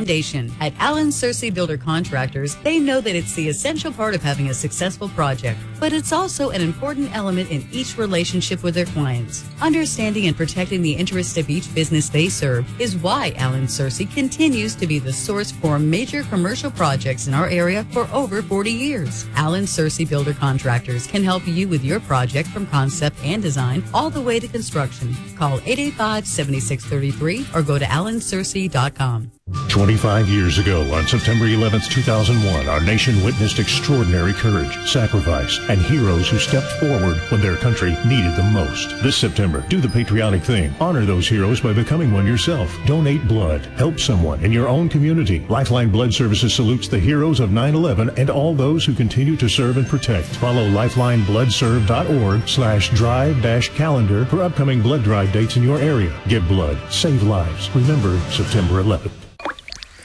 foundation. At Allen Searcy Builder Contractors, they know that it's the essential part of having a successful project, but it's also an important element in each relationship with their clients. Understanding and protecting the interests of each business they serve is why Allen Searcy continues to be the source for major commercial projects in our area for over 40 years. Allen Searcy Builder Contractors can help you with your project from concept and design all the way to construction. Call 885-7633 or go to allensearcy.com. 25 years ago, on September 11th, 2001, our nation witnessed extraordinary courage, sacrifice, and heroes who stepped forward when their country needed them most. This September, do the patriotic thing. Honor those heroes by becoming one yourself. Donate blood. Help someone in your own community. Lifeline Blood Services salutes the heroes of 9/11 and all those who continue to serve and protect. Follow lifelinebloodserve.org/drive-calendar for upcoming blood drive dates in your area. Give blood. Save lives. Remember September 11th.